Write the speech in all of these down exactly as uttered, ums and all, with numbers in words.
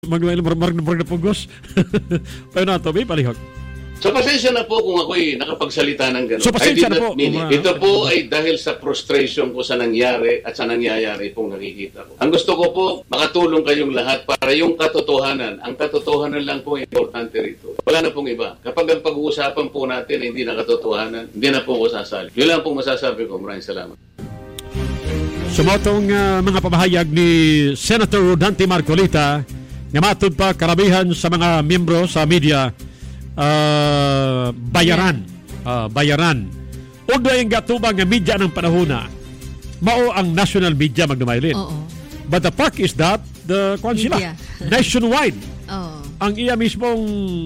Maglain marag na marag na pugos. Payo na to, may palihog. So pasensya na po kung ako'y nakapagsalita ng gano'n. So pasensya na po. Mean it. Ito po ay dahil sa frustration ko sa nangyari at sa nangyayari pong nakikita ko. Ang gusto ko po, makatulong kayong lahat para yung katotohanan. Ang katotohanan lang po importante rito. Wala na pong iba. Kapag ang pag-uusapan po natin ay hindi na katotohanan, hindi na po ko sasali. Yun lang pong masasabi ko. Maraming salamat. Sumotong uh, mga pamahayag ni Senator Rodante Marcolita nga matod pa karamihan sa mga miyembro sa media uh, bayaran uh, bayaran o doon gatubang nga media ng panahona mao ang national media magdumaylin. But the fact is that the kwan sila nationwide oh. Ang iya mismong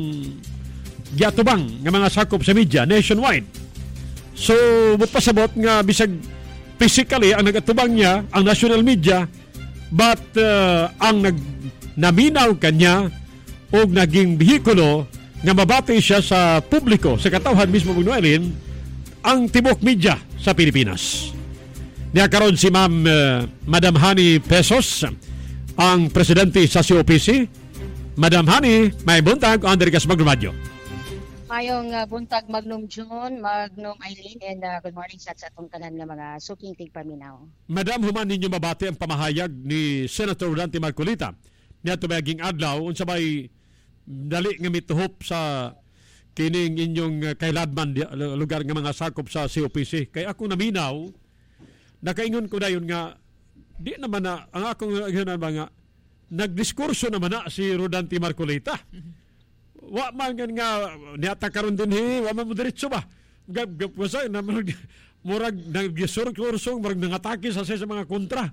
gatubang nga mga sakop sa media nationwide. So mupasabot nga bisag physically ang nagatubang niya ang national media but uh, ang nag naminaw kanya o naging bihikulo nga mabati siya sa publiko, sa katawhan mismo magnuelin, ang tibok media sa Pilipinas. Niya karon si Ma'am uh, Madam Hani Pesos, ang presidente sa C O P C. Madam Hani, may buntag o Andrigas Magnumadyo. Mayong uh, buntag Magnum John, Magnum Eileen, and uh, good morning sa atong tanan nga mga suking tigpaminaw. Madam, human ninyo mabati ang pamahayag ni Senator Rodante Marcolita niya tumaging adlaw unsa bay dali nga mituhop sa kining inyong uh, kailadman lugar nga mga sakop sa C O P C. Kay ako naminaw nakaingon ko dayon nga di naman na ang akong uh, nga nagdiskurso naman na si Rodante Marcolita. Wa man nga niata karon dinhi wa man mo diretso ba gab gab wasa na murag nagdisurkurso murag nangatake sa sa mga kontra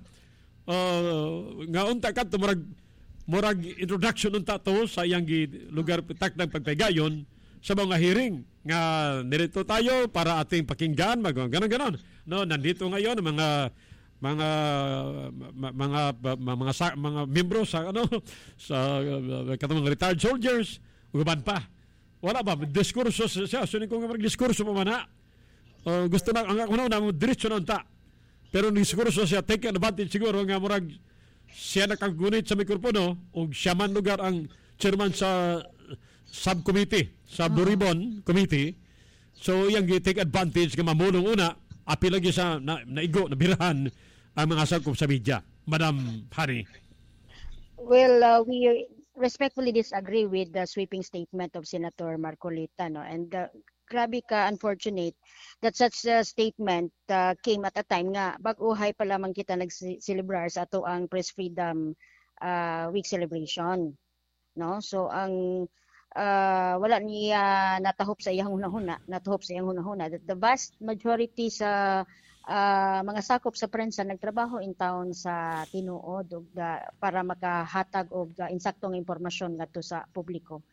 uh, nga unta kadto murag murag introduction unta to sa iyang lugar tak ng pagpaygayon sa mga hearing nga nirito tayo para ating pakinggan mag ganon ganon no nandito ngayon mga mga mga mga mga, mga miyembro sa ano sa uh, katong retired soldiers uban pa wala ba diskurso siya so ko nga diskurso mo man uh, gusto na ang ako na mo diretso na unta pero ni diskurso siya take advantage siguro nga murag siya nakagunit sa mikropono o siya man lugar ang chairman sa subcommittee, sa Blue Ribbon Committee. So, yung take advantage ka mamulong una, api lagi sa na, naigo, nabirahan ang mga sakop sa media. Madam Hani. Well, uh, we respectfully disagree with the sweeping statement of Senator Marcolita. No? And uh, grabe ka unfortunate that such a statement uh, came at a time nga bag-uhay pa lamang kita nag-celebrar sa ato ang Press Freedom uh, Week celebration. No? So ang uh, wala niya natahop sa iyang hunahuna, natahop sa iyang hunahuna that the vast majority sa uh, mga sakop sa prensa nagtrabaho in town sa tinuod og uh, para makahatag og uh, insaktong impormasyon ngadto sa publiko.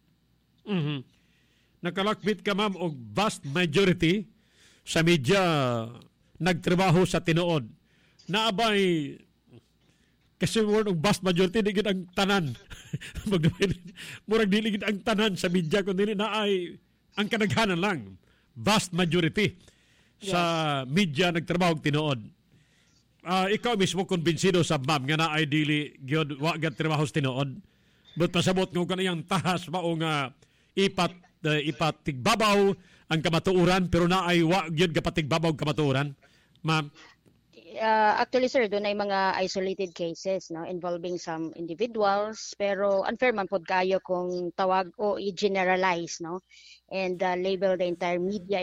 Mhm. Nakalakbit ka ma'am og vast majority sa media nagtrabaho sa tinuod. Naabay kasi word og vast majority digid ang tanan. Murag dili gid ang tanan sa media kun dili na ay ang kadaghanan lang. Vast majority sa yes. Media nagtrabaho og tinuod. Uh, ikaw mismo kumbinsido sa ma'am nga na ay dili gyud wa gad trabaho sa tinuod. But pasabot nga kaniyang tahas mao nga ipat uh, ipatigbabaw ang kamatuoran pero naay wa gyud kapatigbabaw kamatuoran ma'am. Uh, actually sir doon ay mga isolated cases no involving some individuals pero unfair man pod kayo kung tawag o i-generalize no and uh, label the entire media